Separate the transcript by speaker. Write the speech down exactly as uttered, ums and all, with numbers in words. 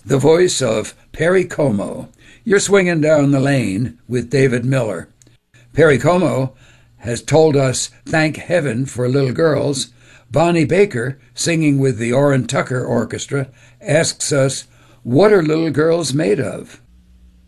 Speaker 1: the voice of Perry Como. You're swinging down the lane with David Miller. Perry Como has told us thank heaven for little girls. Bonnie Baker, singing with the Orrin Tucker Orchestra, asks us, what are little girls made of?